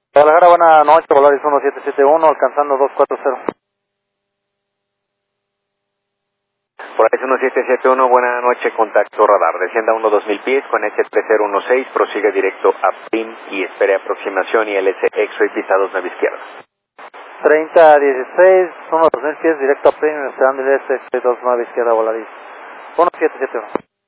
Guadalajara, buena noche, Volaris 1771, alcanzando 240. Volaris 1771, buena noche, contacto radar. Descienda 2000 pies con S3016, prosigue directo a PIN y espere aproximación y LS X-Ray pisados 9 izquierda. 3016, 2000 pies, directo a PIN, esperando el S29 izquierda, Volaris 1771.